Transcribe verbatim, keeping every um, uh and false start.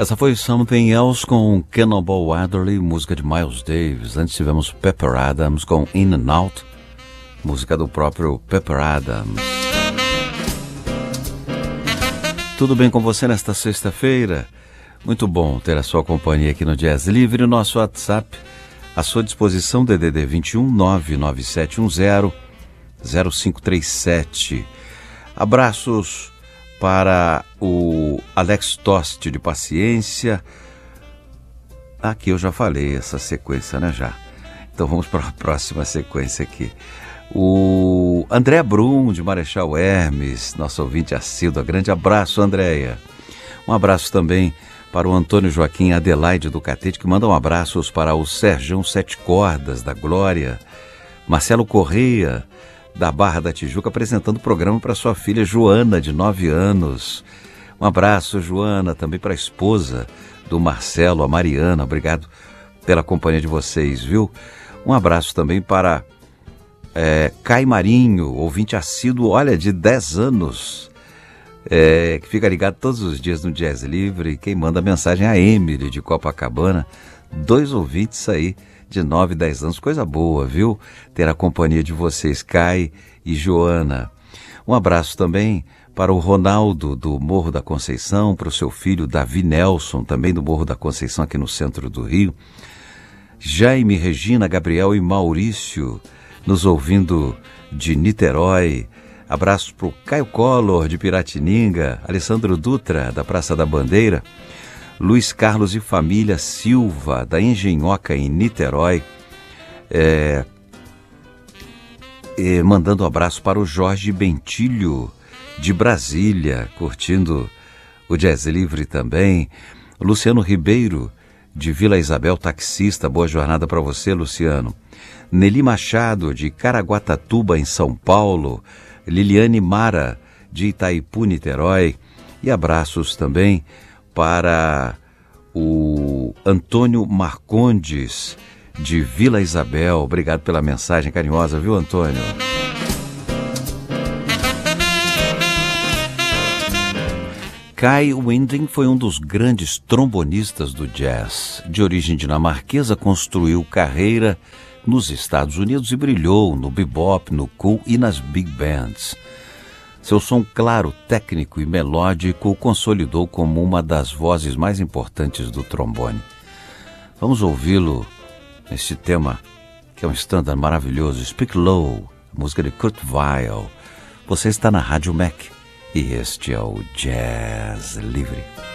Essa foi Something Else com Cannonball Adderley, música de Miles Davis. Antes tivemos Pepper Adams com In and Out, música do próprio Pepper Adams. Tudo bem com você nesta sexta-feira? Muito bom ter a sua companhia aqui no Jazz Livre. O nosso WhatsApp à sua disposição, D D D vinte e um, nove nove sete um zero, zero cinco três sete. Abraços para o Alex Toste de Paciência. Aqui eu já falei essa sequência, né, já? Então vamos para a próxima sequência aqui. O André Brum, de Marechal Hermes, nosso ouvinte assíduo. Grande abraço, Andréia. Um abraço também para o Antônio Joaquim Adelaide do Catete, que manda um abraços para o Serjão Sete Cordas, da Glória. Marcelo Correia, da Barra da Tijuca, apresentando o programa para sua filha Joana, de nove anos. Um abraço, Joana, também para a esposa do Marcelo, a Mariana. Obrigado pela companhia de vocês, viu? Um abraço também para é, Cai Marinho, ouvinte assíduo, olha, de dez anos, é, que fica ligado todos os dias no Jazz Livre. Quem manda a mensagem é a Emily, de Copacabana. Dois ouvintes aí de nove, dez anos, coisa boa, viu? Ter a companhia de vocês, Kai e Joana. Um abraço também para o Ronaldo, do Morro da Conceição, para o seu filho Davi Nelson, também do Morro da Conceição, aqui no centro do Rio. Jaime, Regina, Gabriel e Maurício, nos ouvindo de Niterói. Abraço para o Caio Collor, de Piratininga, Alessandro Dutra, da Praça da Bandeira, Luiz Carlos e família Silva, da Engenhoca, em Niterói, é, é, mandando um abraço para o Jorge Bentilho, de Brasília, curtindo o Jazz Livre também. Luciano Ribeiro, de Vila Isabel, taxista, boa jornada para você, Luciano. Nelly Machado, de Caraguatatuba, em São Paulo. Liliane Mara, de Itaipu, Niterói. E abraços também para o Antônio Marcondes, de Vila Isabel. Obrigado pela mensagem carinhosa, viu, Antônio? Kai Winding foi um dos grandes trombonistas do jazz. De origem dinamarquesa, construiu carreira nos Estados Unidos e brilhou no bebop, no cool e nas big bands. Seu som claro, técnico e melódico o consolidou como uma das vozes mais importantes do trombone. Vamos ouvi-lo neste tema, que é um standard maravilhoso, Speak Low, música de Kurt Weill. Você está na Rádio Mac e este é o Jazz Livre.